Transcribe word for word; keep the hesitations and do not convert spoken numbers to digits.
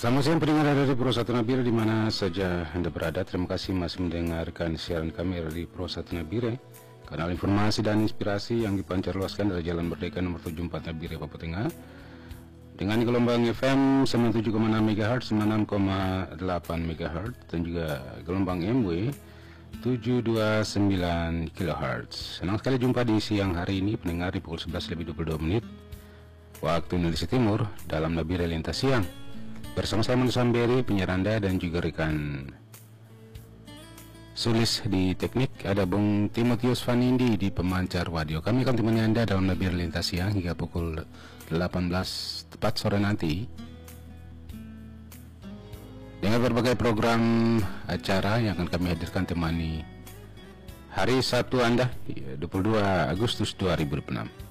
Selamat siang pendengar dari Pro Satu Nabire di mana saja Anda berada. Terima kasih masih mendengarkan siaran kami dari Pro Satu Nabire, kanal informasi dan inspirasi yang dipancar luaskan dari Jalan Merdeka nomor tujuh puluh empat Nabire, Papua Tengah, dengan gelombang F M sembilan puluh tujuh koma enam megahertz, sembilan puluh enam koma delapan megahertz, dan juga gelombang M W tujuh dua sembilan kilohertz. Senang sekali jumpa di siang hari ini pendengar di pukul sebelas lebih dua puluh dua menit waktu Indonesia Timur dalam Nabire Lintas Siang. Bersama saya Manu Samberi, penyiar Anda, dan juga rekan Sulis di teknik. Ada Bung Timotius Vanindi di pemancar radio. Kami akan temani Anda dalam Nabire Lintas Siang hingga pukul delapan belas tepat sore nanti, dengan berbagai program acara yang akan kami hadirkan temani hari Sabtu Anda, dua puluh dua Agustus dua ribu dua puluh enam.